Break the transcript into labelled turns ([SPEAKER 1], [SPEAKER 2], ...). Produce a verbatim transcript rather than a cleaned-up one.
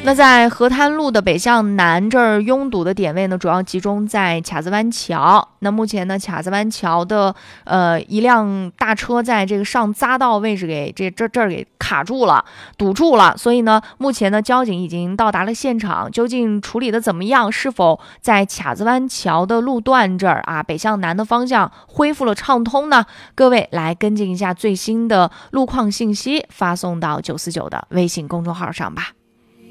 [SPEAKER 1] 那在河滩路的北向南这儿拥堵的点位呢，主要集中在卡子湾桥。那目前呢，卡子湾桥的呃一辆大车在这个上匝道位置给这这这儿给卡住了，堵住了。所以呢，目前呢，交警已经到达了现场，究竟处理的怎么样？是否在卡子湾桥的路段这儿啊，北向南的方向恢复了畅通呢？各位来跟进一下最新的路况信息，发送到九四九的微信公众号上吧。